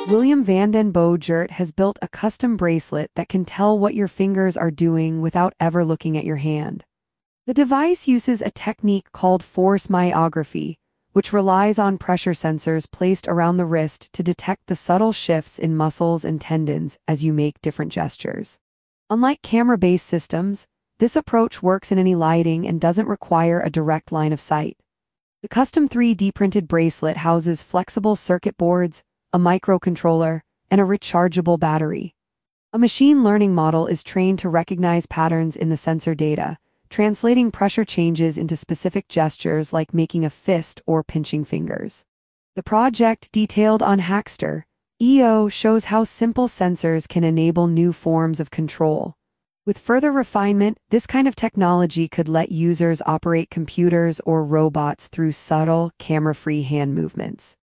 William van den Boogert has built a custom bracelet that can tell what your fingers are doing without ever looking at your hand. The device uses a technique called force myography, which relies on pressure sensors placed around the wrist to detect the subtle shifts in muscles and tendons as you make different gestures. Unlike camera-based systems, this approach works in any lighting and doesn't require a direct line of sight. The custom 3D printed bracelet houses flexible circuit boards, a microcontroller, and a rechargeable battery. A machine learning model is trained to recognize patterns in the sensor data, translating pressure changes into specific gestures like making a fist or pinching fingers. The project, detailed on Hackster.io, shows how simple sensors can enable new forms of control. With further refinement, this kind of technology could let users operate computers or robots through subtle, camera-free hand movements.